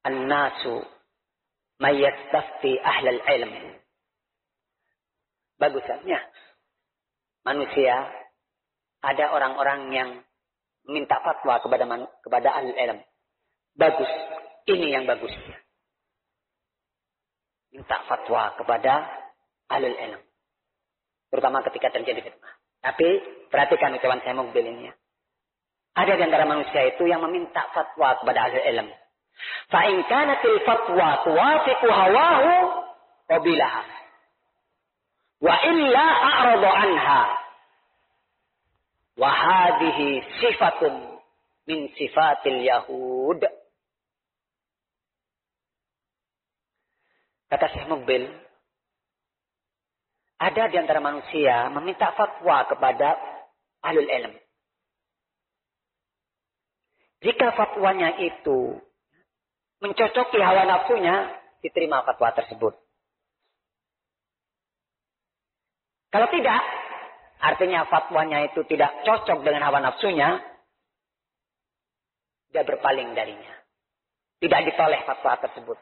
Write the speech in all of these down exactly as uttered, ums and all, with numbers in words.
An-nasu mayyastafti ahlal ilm. Bagusannya manusia ada orang-orang yang minta fatwa kepada manu, kepada ahli ilm. Bagus. Ini yang bagus. Minta fatwa kepada ahli ilm. Terutama ketika terjadi fitnah. Tapi perhatikan ucapan saya Mukbil ini ya. Ada di antara manusia itu yang meminta fatwa kepada ahli ilm. Fa in kanatil fatwa tuwafiqu hawahu qabilaha. Wa illa a'rada anha. Wa hadhihi sifatun min sifatil yahud. Kata Syekh Mukbil, ada di antara manusia meminta fatwa kepada ahlul ilm. Jika fatwanya itu mencocoki hawa nafsunya, diterima fatwa tersebut. Kalau tidak, artinya fatwanya itu tidak cocok dengan hawa nafsunya, dia berpaling darinya. Tidak ditoleh fatwa tersebut.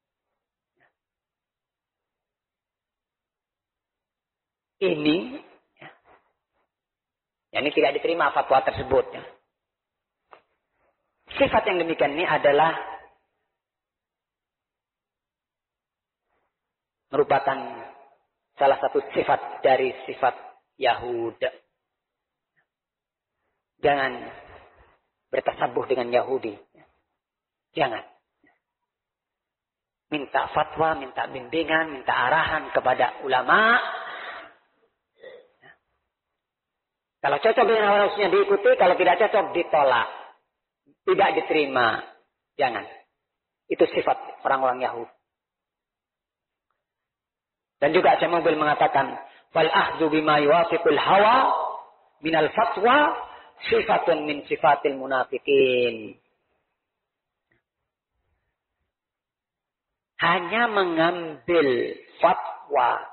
Ini, ya, ini tidak diterima fatwa tersebut. Ya. Sifat yang demikian ini adalah merupakan salah satu sifat dari sifat Yahud. Jangan bertasabuh dengan Yahudi. Jangan. Minta fatwa, minta bimbingan, minta arahan kepada ulama. Kalau cocok dengan hawa nafsunya diikuti, kalau tidak cocok ditolak. Tidak diterima. Jangan. Itu sifat orang-orang Yahudi. Dan juga Syekh Mukbil mengatakan, "Wal ahdu bima yuwafiqul hawa minal fatwa sifatun min sifatil munafiqin." Hanya mengambil fatwa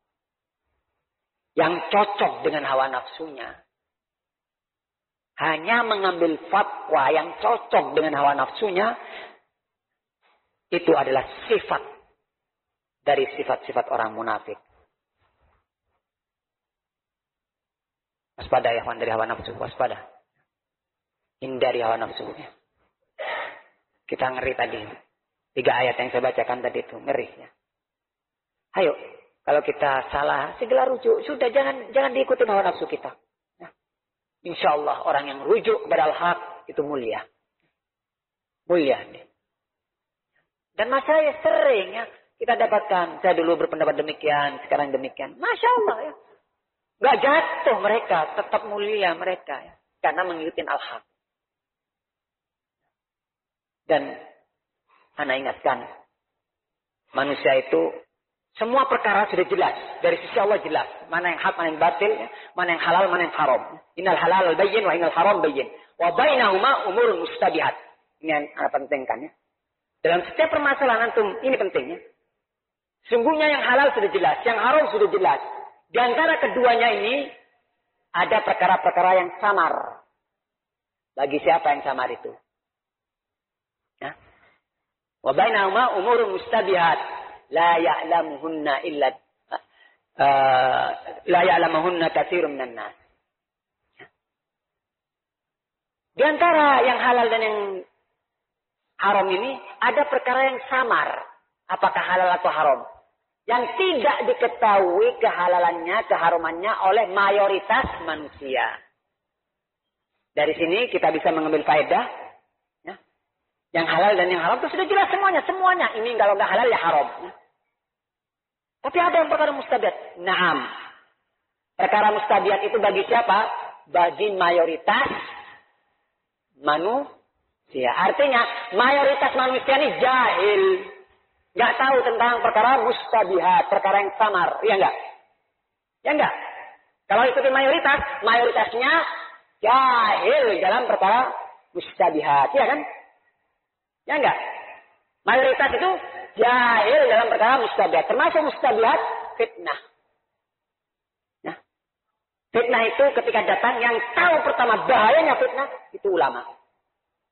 yang cocok dengan hawa nafsunya. Hanya mengambil fatwa yang cocok dengan hawa nafsunya. Itu adalah sifat dari sifat-sifat orang munafik. Waspada ya dari hawa nafsu. Waspada. Hindari hawa nafsu. Kita ngeri tadi. Tiga ayat yang saya bacakan tadi itu. Ngeri. Ya. Ayo. Kalau kita salah, segera rujuk. Sudah jangan jangan diikuti hawa nafsu kita. Ya. Insya Allah orang yang rujuk kepada al-haq itu mulia. Mulia. Dan masalah sering ya. Kita dapatkan, saya dulu berpendapat demikian, sekarang demikian. Masya Allah ya. Gak jatuh mereka, tetap mulia mereka. Ya. Karena mengikuti al-haq. Dan, Anda ingatkan, manusia itu, semua perkara sudah jelas. Dari sisi Allah jelas. Mana yang hak, mana yang batil, ya. Mana yang halal, mana yang haram. Innal halal al-bayyin, wa innal haram bayyin. Wa bainahuma umurun mustabihat. Ini yang Anda pentingkan ya. Dalam setiap permasalahan antum, ini pentingnya. Sungguhnya yang halal sudah jelas, yang haram sudah jelas. Di antara keduanya ini ada perkara-perkara yang samar. Bagi siapa yang samar itu? Ya. Wa bainahuma umurun mustabihat la ya'lamuhunna illa uh, la ya'lamuhunna katsirun minan nas. Ya. Di antara yang halal dan yang haram ini ada perkara yang samar. Apakah halal atau haram? Yang tidak diketahui kehalalannya, keharumannya oleh mayoritas manusia. Dari sini kita bisa mengambil faedah. Ya. Yang halal dan yang haram itu sudah jelas semuanya. Semuanya. Ini kalau nggak halal ya haram. Ya. Tapi ada yang perkara mustabiat. Naam. Perkara mustabiat itu bagi siapa? Bagi mayoritas manusia. Artinya mayoritas manusia ini jahil. Gak tahu tentang perkara mustabihat, perkara yang samar, ya enggak? Ya enggak? Kalau ikuti mayoritas, mayoritasnya jahil dalam perkara mustabihat, ya kan? Ya enggak? Mayoritas itu jahil dalam perkara mustabihat, termasuk mustabihat fitnah. Ya. Fitnah itu ketika datang yang tahu pertama bahayanya fitnah itu ulama.